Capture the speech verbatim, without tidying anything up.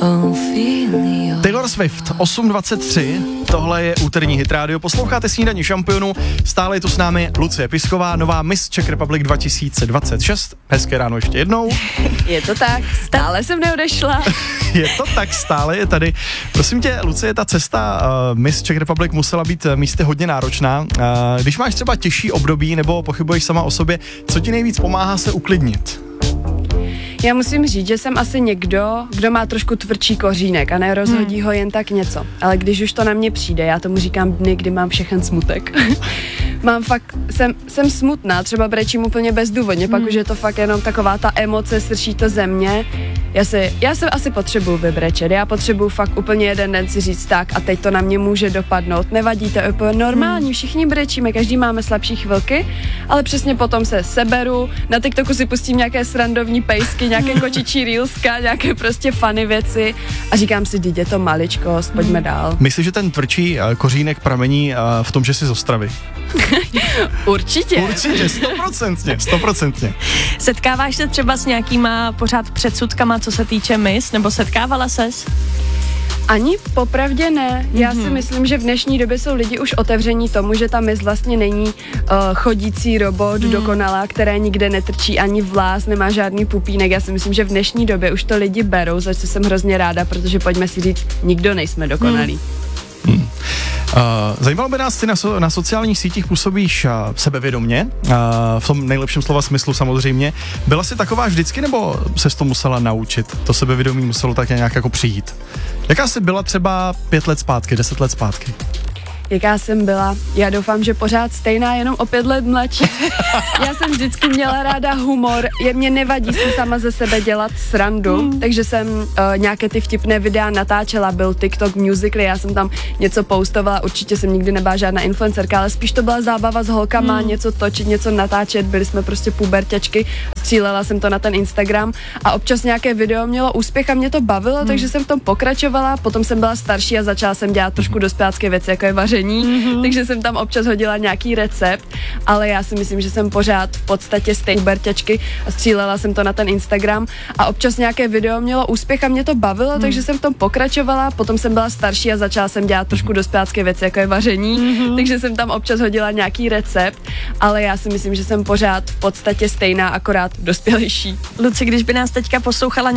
Taylor Swift, osm dvacet tři, tohle je úterní Hit Radio, posloucháte Snídaní šampionů, stále je tu s námi Lucie Pisková, nová Miss Czech Republic dva tisíce dvacet šest, hezké ráno ještě jednou. Je to tak, stále jsem neodešla. Je to tak, stále je tady. Prosím tě, Lucie, ta cesta uh, Miss Czech Republic musela být místy hodně náročná. Uh, když máš třeba těžší období nebo pochybuješ sama o sobě, co ti nejvíc pomáhá se uklidnit? Já musím říct, že jsem asi někdo, kdo má trošku tvrdší kořínek a nerozhodí hmm. ho jen tak něco. Ale když už to na mě přijde, já tomu říkám dny, kdy mám všechen smutek. Mám fakt, jsem, jsem smutná, třeba brečím úplně bezdůvodně, hmm. pak už je to fakt jenom taková ta emoce, srší to ze mě. Já si, já se asi potřebuju vybrečet, já potřebuju fakt úplně jeden den si říct tak a teď to na mě může dopadnout. Nevadí, to je úplně normální, všichni brečíme, každý máme slabší chvilky, ale přesně potom se seberu, na TikToku si pustím nějaké srandovní pejsky, nějaké kočičí reelska, nějaké prostě funny věci a říkám si, teď je to maličkost, pojďme dál. Myslíš, že ten tvrdší kořínek pramení v tom, že jsi z Ostravy? Určitě. Určitě, stoprocentně, stoprocentně. Setkáváš se třeba s nějakýma pořád předsudkama, co se týče Miss, nebo setkávala ses? Ani popravdě ne. Já mm-hmm. si myslím, že v dnešní době jsou lidi už otevření tomu, že ta Miss vlastně není uh, chodící robot mm. dokonalá, která nikde netrčí ani vlás, nemá žádný pupínek. Já si myslím, že v dnešní době už to lidi berou, za co jsem hrozně ráda, protože pojďme si říct, nikdo nejsme dokonalí. Mm. Hmm. Uh, zajímalo by nás, ty na, so, na sociálních sítích působíš uh, sebevědomně, uh, v tom nejlepším slova smyslu samozřejmě. Byla jsi taková vždycky, nebo ses to musela naučit? To sebevědomí muselo tak nějak jako přijít. Jaká jsi byla třeba pět let zpátky, deset let zpátky? Jaká jsem byla. Já doufám, že pořád stejná, jenom o pět let mladší. Já jsem vždycky měla ráda humor, je mě nevadí si sama ze sebe dělat srandu, mm. takže jsem uh, nějaké ty vtipné videa natáčela, byl TikTok Musical.ly, já jsem tam něco postovala, určitě jsem nikdy nebyla žádná influencerka, ale spíš to byla zábava s holkama, mm. něco točit, něco natáčet, byli jsme prostě puberťačky, střílela jsem to na ten Instagram a občas nějaké video mělo úspěch a mě to bavilo, mm. takže jsem v tom pokračovala, potom jsem byla starší a začala jsem dělat trošku dospělácké věci, jako je vaření. Mm-hmm. Takže jsem tam občas hodila nějaký recept, ale já si myslím, že jsem pořád v podstatě stejný puberťačky a střílela jsem to na ten Instagram a občas nějaké video mělo úspěch a mě to bavilo, mm. takže jsem v tom pokračovala, potom jsem byla starší a začala jsem dělat trošku dospělácké věci, jako je vaření, mm-hmm. takže jsem tam občas hodila nějaký recept, ale já si myslím, že jsem pořád v podstatě stejná, akorát dospělejší. Luci, když by nás teďka poslouchala